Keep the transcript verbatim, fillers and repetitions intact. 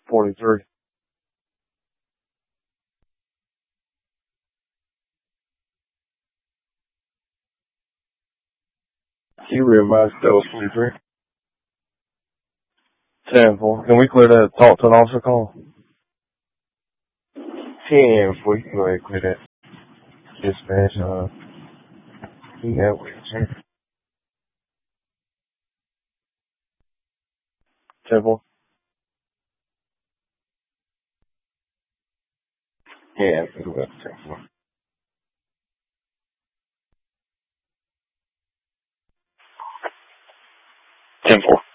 forty-three. You realize that was forty-three? ten four. Can we clear that talk to an officer call? ten four. You can go ahead and clear that. Dispatch, uh, yeah, wheelchair. ten four. Yeah, I can go ahead and ten four. ten four.